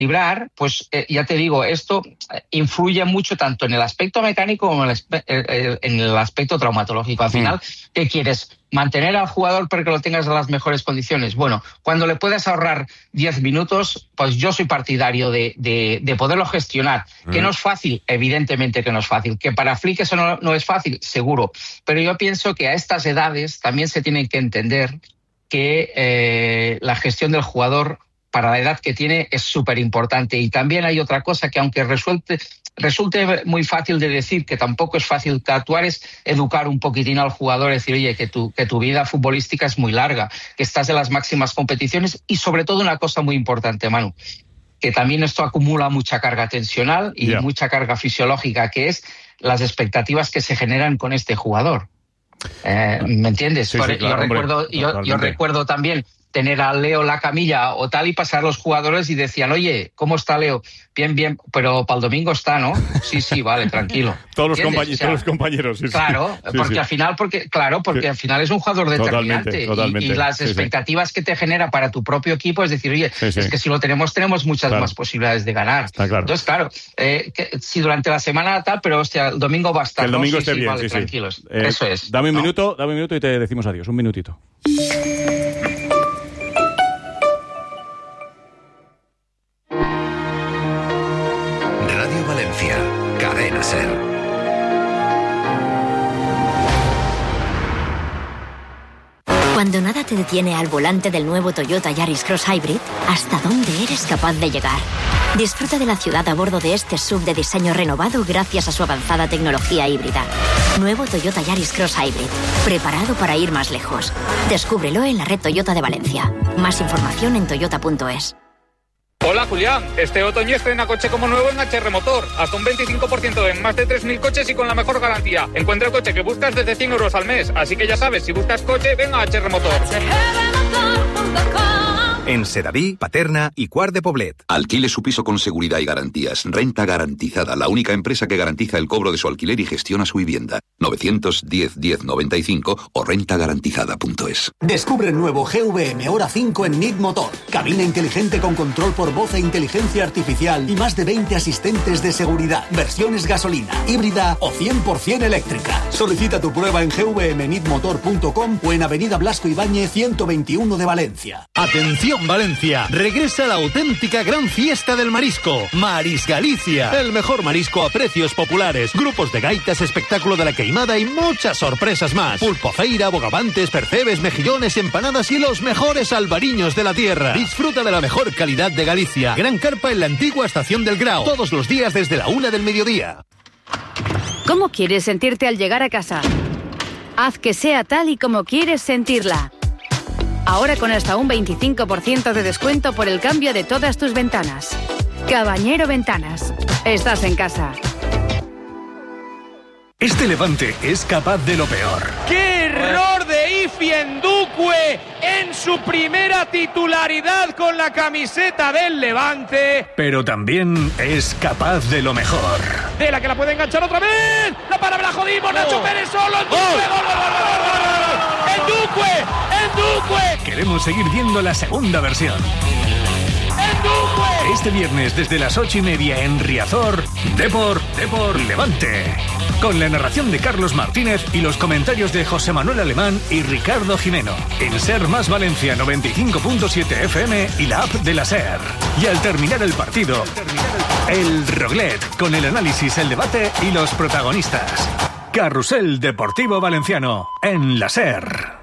pues ya te digo, esto influye mucho tanto en el aspecto mecánico como en el aspecto traumatológico. Al final, ¿qué quieres? ¿Mantener al jugador para que lo tengas en las mejores condiciones? Bueno, cuando le puedas ahorrar 10 minutos, pues yo soy partidario de poderlo gestionar. Que no es fácil, evidentemente que no es fácil. Que para Flick eso no es fácil, seguro. Pero yo pienso que a estas edades también se tiene que entender que la gestión del jugador para la edad que tiene es súper importante. Y también hay otra cosa que, aunque resulte muy fácil de decir, que tampoco es fácil de actuar, es educar un poquitín al jugador, decir, oye, que tu vida futbolística es muy larga, que estás en las máximas competiciones, y sobre todo una cosa muy importante, Manu, que también esto acumula mucha carga tensional y mucha carga fisiológica, que es las expectativas que se generan con este jugador. ¿Me entiendes? Sí, claro, yo recuerdo también tener a Leo la camilla o tal, y pasar los jugadores y decían, oye, ¿cómo está Leo? Bien, pero para el domingo está, ¿no? Sí, vale, tranquilo. Todos los compañeros, sí. Claro, sí, porque sí. al final, al final es un jugador determinante. Totalmente, y las expectativas que te genera para tu propio equipo es decir, oye, es que si lo tenemos muchas más posibilidades de ganar. Está claro. Entonces, claro, si durante la semana tal, pero hostia, el domingo va a estar. Que el domingo esté bien, vale, tranquilos. Eso es. Dame un minuto y te decimos adiós. Un minutito. Radio Valencia, Cadena SER. Cuando nada te detiene al volante del nuevo Toyota Yaris Cross Hybrid, ¿hasta dónde eres capaz de llegar? Disfruta de la ciudad a bordo de este SUV de diseño renovado gracias a su avanzada tecnología híbrida. Nuevo Toyota Yaris Cross Hybrid, preparado para ir más lejos. Descúbrelo en la red Toyota de Valencia. Más información en toyota.es. Hola Julián, este otoño estrena coche como nuevo en HR Motor. Hasta un 25% en más de 3.000 coches y con la mejor garantía. Encuentra el coche que buscas desde 100 euros al mes. Así que ya sabes, si buscas coche, ven a HR Motor. En Sedaví, Paterna y Quart de Poblet. Alquile su piso con seguridad y garantías. Renta Garantizada, la única empresa que garantiza el cobro de su alquiler y gestiona su vivienda. 910-1095 o rentagarantizada.es. Descubre el nuevo GVM Hora 5 en NIT Motor. Cabina inteligente con control por voz e inteligencia artificial y más de 20 asistentes de seguridad. Versiones gasolina, híbrida o 100% eléctrica. Solicita tu prueba en gvmnitmotor.com o en Avenida Blasco Ibáñez 121 de Valencia. ¡Atención Valencia! Regresa la auténtica gran fiesta del marisco. Maris Galicia. El mejor marisco a precios populares. Grupos de gaitas, espectáculo de la queimada y muchas sorpresas más. Pulpo feira, bogavantes, percebes, mejillones, empanadas y los mejores albariños de la tierra. Disfruta de la mejor calidad de Galicia. Gran carpa en la antigua estación del Grao. Todos los días desde la 1 del mediodía. ¿Cómo quieres sentirte al llegar a casa? Haz que sea tal y como quieres sentirla. Ahora con hasta un 25% de descuento por el cambio de todas tus ventanas. Cabañero Ventanas. Estás en casa. Este Levante es capaz de lo peor. ¡Qué error de Ifiendukwe en su primera titularidad con la camiseta del Levante! Pero también es capaz de lo mejor. De la que la puede enganchar otra vez. La palabra la jodimos. Nacho Pérez solo. ¡Endukwe! Queremos seguir viendo la segunda versión. Este viernes desde las 8:30 en Riazor, Depor Levante. Con la narración de Carlos Martínez y los comentarios de José Manuel Alemán y Ricardo Jimeno. En Ser Más Valencia 95.7 FM y la app de la Ser. Y al terminar el partido, el Roglet, con el análisis, el debate y los protagonistas. Carrusel Deportivo Valenciano en la Ser.